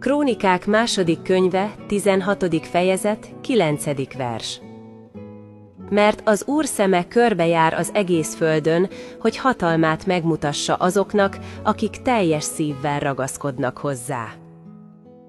Krónikák második könyve, 16. fejezet, 9. vers. Mert az Úr szeme körbejár az egész földön, hogy hatalmát megmutassa azoknak, akik teljes szívvel ragaszkodnak hozzá.